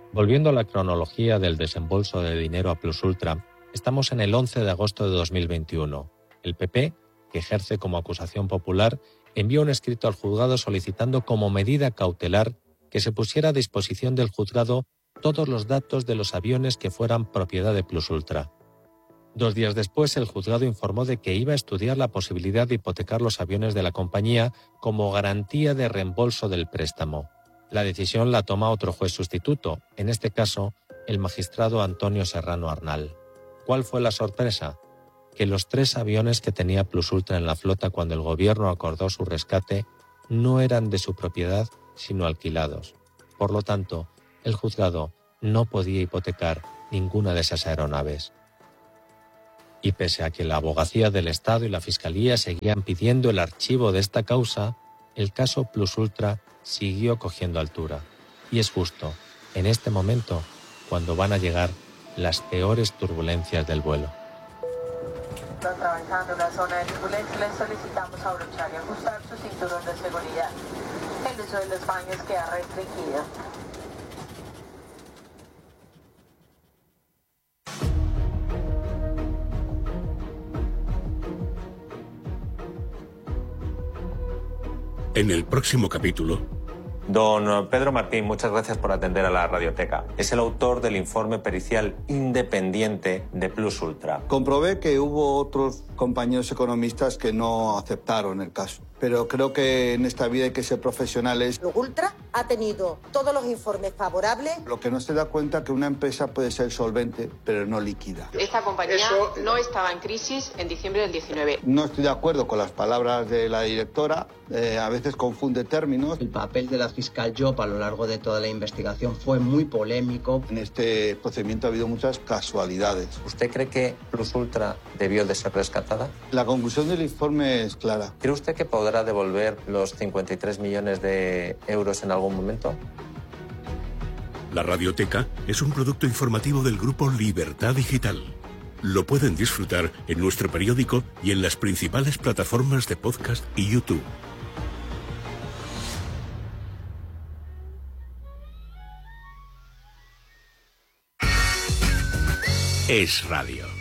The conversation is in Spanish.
Volviendo a la cronología del desembolso de dinero a Plus Ultra, estamos en el 11 de agosto de 2021. El PP, que ejerce como acusación popular, envió un escrito al juzgado solicitando como medida cautelar que se pusiera a disposición del juzgado todos los datos de los aviones que fueran propiedad de Plus Ultra. 2 días después, el juzgado informó de que iba a estudiar la posibilidad de hipotecar los aviones de la compañía como garantía de reembolso del préstamo. La decisión la toma otro juez sustituto, en este caso, el magistrado Antonio Serrano Arnal. ¿Cuál fue la sorpresa? Que los 3 aviones que tenía Plus Ultra en la flota cuando el gobierno acordó su rescate no eran de su propiedad, sino alquilados. Por lo tanto, el juzgado no podía hipotecar ninguna de esas aeronaves. Y pese a que la Abogacía del Estado y la Fiscalía seguían pidiendo el archivo de esta causa, el caso Plus Ultra siguió cogiendo altura. Y es justo en este momento cuando van a llegar las peores turbulencias del vuelo. Atravesando una zona de turbulencia, les solicitamos abrochar y ajustar su cinturón de seguridad. El uso de los baños queda restringido. En el próximo capítulo... Don Pedro Martín, muchas gracias por atender a la radioteca. Es el autor del informe pericial independiente de Plus Ultra. Comprobé que hubo otros compañeros economistas que no aceptaron el caso. Pero creo que en esta vida hay que ser profesionales. Plus Ultra ha tenido todos los informes favorables. Lo que no se da cuenta es que una empresa puede ser solvente, pero no líquida. Esta compañía no estaba en crisis en diciembre del 19. No estoy de acuerdo con las palabras de la directora. A veces confunde términos. El papel de la fiscal Llop a lo largo de toda la investigación fue muy polémico. En este procedimiento ha habido muchas casualidades. ¿Usted cree que Plus Ultra debió de ser rescatada? La conclusión del informe es clara. ¿Cree usted que podrá devolver los 53 millones de euros en algún momento? La Radioteca es un producto informativo del grupo Libertad Digital. Lo pueden disfrutar en nuestro periódico y en las principales plataformas de podcast y YouTube. Es Radio.